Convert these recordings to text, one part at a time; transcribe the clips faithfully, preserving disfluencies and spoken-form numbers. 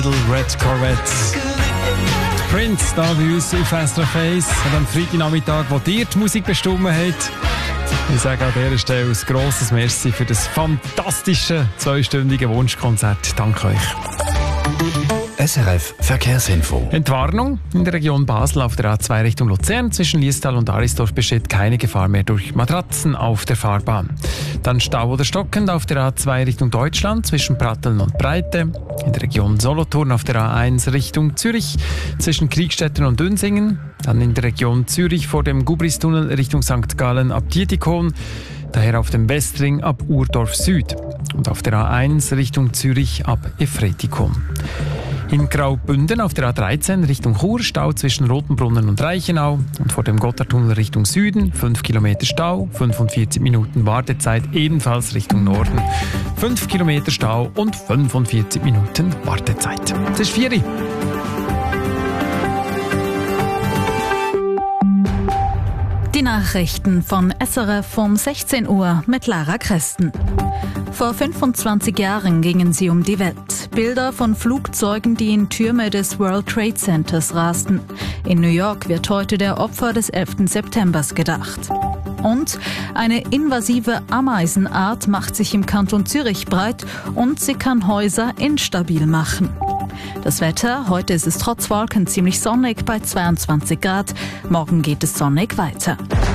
Red Corvette. Prince, da bei uns auf S R F eins, am Freitagnachmittag, wo dir die Musik bestimmt hat. Ich sage an dieser Stelle ein grosses Merci für das fantastische zweistündige Wunschkonzert. Danke euch. S R F Verkehrsinfo. Entwarnung. In der Region Basel auf der A zwei Richtung Luzern zwischen Liestal und Arisdorf besteht keine Gefahr mehr durch Matratzen auf der Fahrbahn. Dann Stau oder stockend auf der A zwei Richtung Deutschland zwischen Pratteln und Breite. In der Region Solothurn auf der A eins Richtung Zürich zwischen Kriegstetten und Dünsingen. Dann in der Region Zürich vor dem Gubristunnel Richtung Sankt Gallen ab Dietikon. Daher auf dem Westring ab Urdorf Süd. Und auf der A eins Richtung Zürich ab Efretikon. In Graubünden auf der A dreizehn Richtung Chur Stau zwischen Rotenbrunnen und Reichenau und vor dem Gotthardtunnel Richtung Süden fünf Kilometer Stau, fünfundvierzig Minuten Wartezeit ebenfalls Richtung Norden. fünf Kilometer Stau und fünfundvierzig Minuten Wartezeit. Das ist vier Uhr. Die Nachrichten von S R F um sechzehn Uhr mit Lara Kresten. Vor fünfundzwanzig Jahren gingen sie um die Welt. Bilder von Flugzeugen, die in Türme des World Trade Centers rasten. In New York wird heute der Opfer des elften September gedacht. Und eine invasive Ameisenart macht sich im Kanton Zürich breit und sie kann Häuser instabil machen. Das Wetter, heute ist es trotz Wolken ziemlich sonnig bei zweiundzwanzig Grad. Morgen geht es sonnig weiter.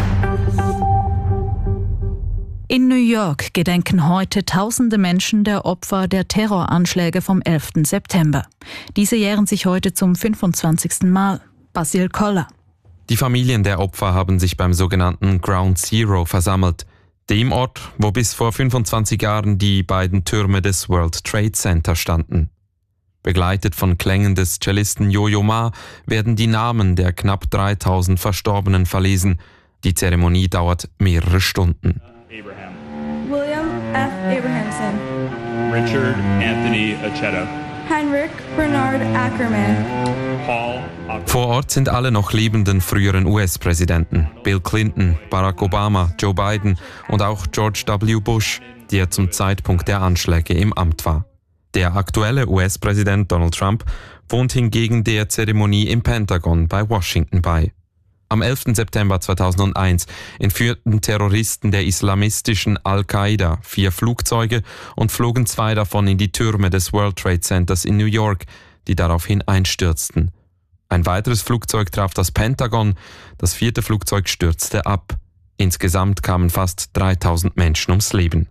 In New York gedenken heute tausende Menschen der Opfer der Terroranschläge vom elften September. Diese jähren sich heute zum fünfundzwanzigsten Mal. Basil Koller. Die Familien der Opfer haben sich beim sogenannten Ground Zero versammelt, dem Ort, wo bis vor fünfundzwanzig Jahren die beiden Türme des World Trade Center standen. Begleitet von Klängen des Cellisten Yo-Yo Ma werden die Namen der knapp dreitausend Verstorbenen verlesen. Die Zeremonie dauert mehrere Stunden. Abraham. William F. Abrahamson. Richard Anthony Acheta. Heinrich Bernard Ackerman. Paul Ock- Vor Ort sind alle noch lebenden früheren U S-Präsidenten. Bill Clinton, Barack Obama, Joe Biden und auch George W. Bush, der zum Zeitpunkt der Anschläge im Amt war. Der aktuelle U S-Präsident Donald Trump wohnt hingegen der Zeremonie im Pentagon bei Washington bei. Am elften September zweitausendeins entführten Terroristen der islamistischen Al-Qaida vier Flugzeuge und flogen zwei davon in die Türme des World Trade Centers in New York, die daraufhin einstürzten. Ein weiteres Flugzeug traf das Pentagon, das vierte Flugzeug stürzte ab. Insgesamt kamen fast dreitausend Menschen ums Leben.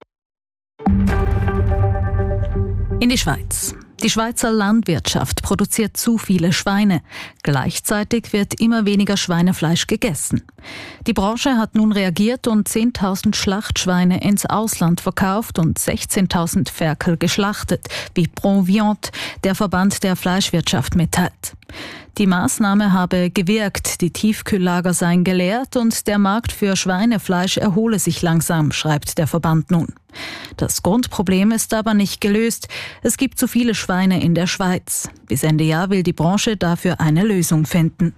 In die Schweiz. Die Schweizer Landwirtschaft produziert zu viele Schweine. Gleichzeitig wird immer weniger Schweinefleisch gegessen. Die Branche hat nun reagiert und zehntausend Schlachtschweine ins Ausland verkauft und sechzehntausend Ferkel geschlachtet, wie Proviant, der Verband der Fleischwirtschaft, mitteilt. Die Maßnahme habe gewirkt, die Tiefkühllager seien geleert und der Markt für Schweinefleisch erhole sich langsam, schreibt der Verband nun. Das Grundproblem ist aber nicht gelöst. Es gibt zu viele Schweine in der Schweiz. Bis Ende Jahr will die Branche dafür eine Lösung finden.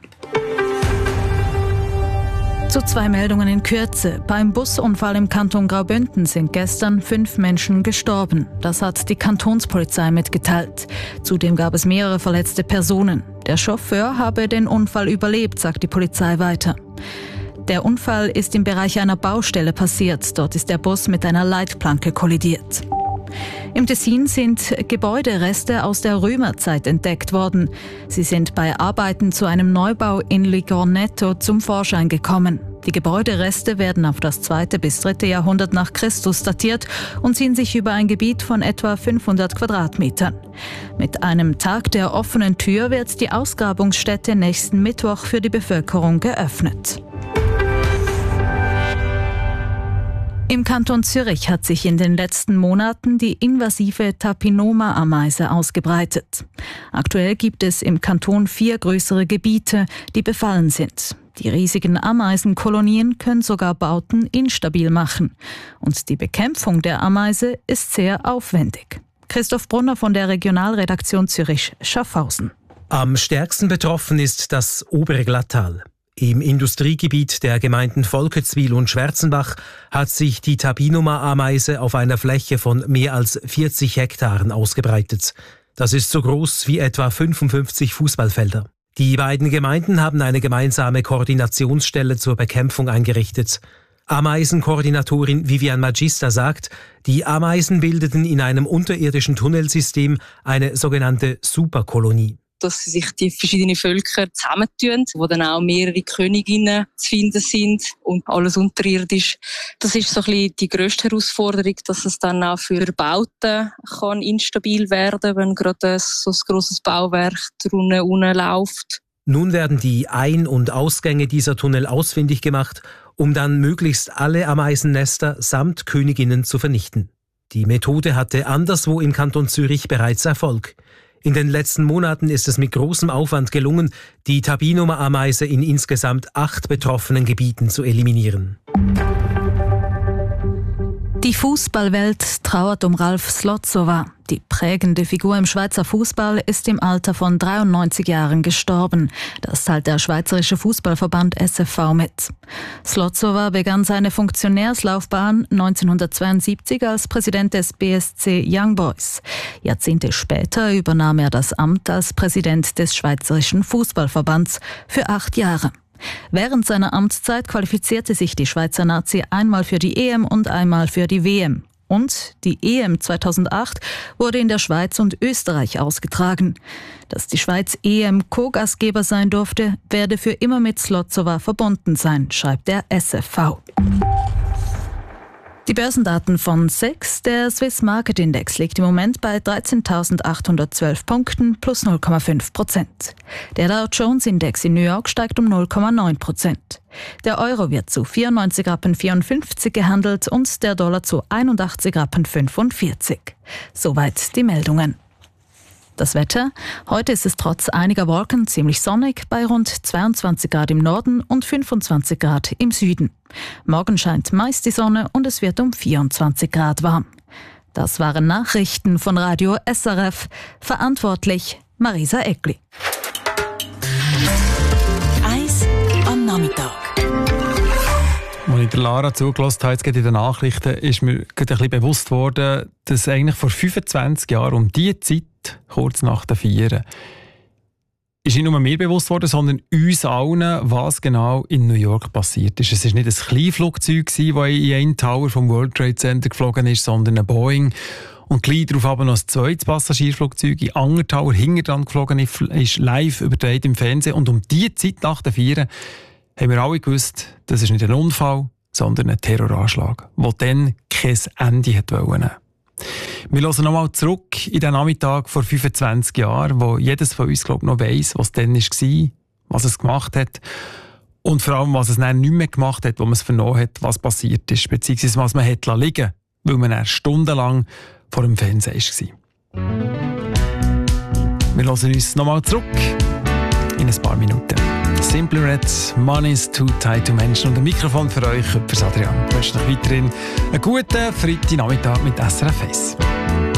Zu zwei Meldungen in Kürze. Beim Busunfall im Kanton Graubünden sind gestern fünf Menschen gestorben. Das hat die Kantonspolizei mitgeteilt. Zudem gab es mehrere verletzte Personen. Der Chauffeur habe den Unfall überlebt, sagt die Polizei weiter. Der Unfall ist im Bereich einer Baustelle passiert. Dort ist der Bus mit einer Leitplanke kollidiert. Im Tessin sind Gebäudereste aus der Römerzeit entdeckt worden. Sie sind bei Arbeiten zu einem Neubau in Ligornetto zum Vorschein gekommen. Die Gebäudereste werden auf das zweite bis dritte Jahrhundert nach Christus datiert und ziehen sich über ein Gebiet von etwa fünfhundert Quadratmetern. Mit einem Tag der offenen Tür wird die Ausgrabungsstätte nächsten Mittwoch für die Bevölkerung geöffnet. Im Kanton Zürich hat sich in den letzten Monaten die invasive Tapinoma-Ameise ausgebreitet. Aktuell gibt es im Kanton vier größere Gebiete, die befallen sind. Die riesigen Ameisenkolonien können sogar Bauten instabil machen. Und die Bekämpfung der Ameise ist sehr aufwendig. Christoph Brunner von der Regionalredaktion Zürich-Schaffhausen. Am stärksten betroffen ist das obere Glattal. Im Industriegebiet der Gemeinden Volketswil und Schwärzenbach hat sich die Tapinoma-Ameise auf einer Fläche von mehr als vierzig Hektaren ausgebreitet. Das ist so groß wie etwa fünfundfünfzig Fußballfelder. Die beiden Gemeinden haben eine gemeinsame Koordinationsstelle zur Bekämpfung eingerichtet. Ameisenkoordinatorin Vivian Magister sagt, die Ameisen bildeten in einem unterirdischen Tunnelsystem eine sogenannte Superkolonie. Dass sich die verschiedenen Völker zusammentun, wo dann auch mehrere Königinnen zu finden sind und alles unterirdisch. Das ist so ein bisschen die grösste Herausforderung, dass es dann auch für Bauten kann instabil werden, wenn gerade so ein grosses Bauwerk drunten unten läuft. Nun werden die Ein- und Ausgänge dieser Tunnel ausfindig gemacht, um dann möglichst alle Ameisennester samt Königinnen zu vernichten. Die Methode hatte anderswo im Kanton Zürich bereits Erfolg. In den letzten Monaten ist es mit großem Aufwand gelungen, die Tabinuma-Ameise in insgesamt acht betroffenen Gebieten zu eliminieren. Die Fußballwelt trauert um Ralf Slotzowa. Die prägende Figur im Schweizer Fußball ist im Alter von dreiundneunzig Jahren gestorben. Das teilt der Schweizerische Fußballverband S F V mit. Slotzowa begann seine Funktionärslaufbahn neunzehnhundertzweiundsiebzig als Präsident des B S C Young Boys. Jahrzehnte später übernahm er das Amt als Präsident des Schweizerischen Fußballverbands für acht Jahre. Während seiner Amtszeit qualifizierte sich die Schweizer Nazi einmal für die E M und einmal für die W M. Und die E M zweitausendacht wurde in der Schweiz und Österreich ausgetragen. Dass die Schweiz E M-Co-Gastgeber sein durfte, werde für immer mit Slotzowa verbunden sein, schreibt der S F V. Die Börsendaten von S E X, der Swiss Market Index, liegt im Moment bei dreizehntausendachthundertzwölf Punkten plus null Komma fünf Prozent. Der Dow Jones Index in New York steigt um null Komma neun Prozent. Der Euro wird zu vierundneunzig Rappen vierundfünfzig gehandelt und der Dollar zu einundachtzig Rappen fünfundvierzig. Soweit die Meldungen. Das Wetter. Heute ist es trotz einiger Wolken ziemlich sonnig bei rund zweiundzwanzig Grad im Norden und fünfundzwanzig Grad im Süden. Morgen scheint meist die Sonne und es wird um vierundzwanzig Grad warm. Das waren Nachrichten von Radio S R F. Verantwortlich Marisa Eckli. Eis am Nachmittag. Als ich der Lara zugelassen habe, jetzt in den Nachrichten, ist mir gerade ein bisschen bewusst worden, dass eigentlich vor fünfundzwanzig Jahren um diese Zeit, kurz nach der Vieren, ist nicht nur mir bewusst worden, sondern uns allen, was genau in New York passiert ist. Es war nicht ein Kleinflugzeug, das in einen Tower vom World Trade Center geflogen ist, sondern ein Boeing. Und gleich darauf aber noch ein zweites Passagierflugzeug in anderen Tower hinten dran geflogen ist, live übertragen im Fernsehen. Und um diese Zeit nach der Vieren haben wir alle gewusst, das ist nicht ein Unfall, sondern ein Terroranschlag, der dann kein Ende wollte. Wir hören nochmal zurück in den Nachmittag vor fünfundzwanzig Jahren, wo jedes von uns glaub, noch weiss, was dann war, was es gemacht hat und vor allem, was es dann nicht mehr gemacht hat, wo man es vernommen hat, was passiert ist, beziehungsweise was man hat liegen lassen, weil man dann stundenlang vor dem Fernseher war. Wir hören uns nochmal zurück in ein paar Minuten. Simply Red, Money's Too Tight to Mention. Und ein Mikrofon für euch, fürs Adrian. Ich wünsche euch weiterhin einen guten Freitagnachmittag mit S R F eins.